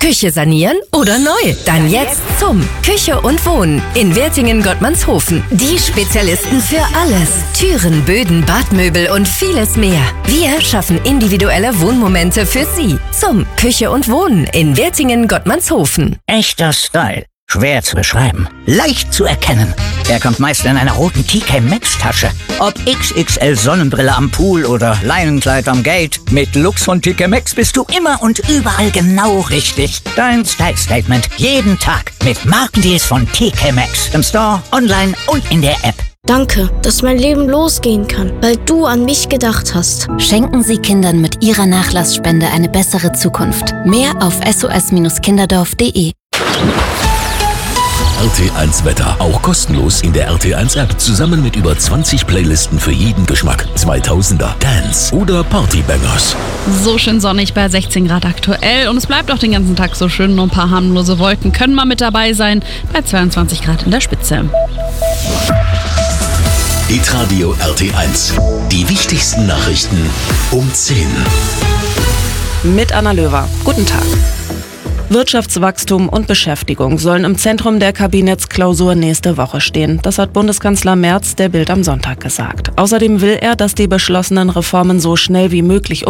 Küche sanieren oder neu? Dann jetzt zum Küche und Wohnen in Wertingen-Gottmannshofen. Die Spezialisten für alles. Türen, Böden, Badmöbel und vieles mehr. Wir schaffen individuelle Wohnmomente für Sie. Zum Küche und Wohnen in Wertingen-Gottmannshofen. Echter Style. Schwer zu beschreiben. Leicht zu erkennen. Er kommt meist in einer roten TK Maxx Tasche. Ob XXL Sonnenbrille am Pool oder Leinenkleid am Gate. Mit Lux von TK Maxx bist du immer und überall genau richtig. Dein Style Statement. Jeden Tag. Mit Markendeals von TK Maxx. Im Store, online und in der App. Danke, dass mein Leben losgehen kann, weil du an mich gedacht hast. Schenken Sie Kindern mit Ihrer Nachlassspende eine bessere Zukunft. Mehr auf sos-kinderdorf.de. RT1 Wetter, auch kostenlos in der RT1 App, zusammen mit über 20 Playlisten für jeden Geschmack. 2000er, Dance oder Partybangers. So schön sonnig bei 16 Grad aktuell und es bleibt auch den ganzen Tag so schön. Nur ein paar harmlose Wolken können mal mit dabei sein, bei 22 Grad in der Spitze. Hitradio RT1, die wichtigsten Nachrichten um 10. Mit Anna Löwer. Guten Tag. Wirtschaftswachstum und Beschäftigung sollen im Zentrum der Kabinettsklausur nächste Woche stehen. Das hat Bundeskanzler Merz der Bild am Sonntag gesagt. Außerdem will er, dass die beschlossenen Reformen so schnell wie möglich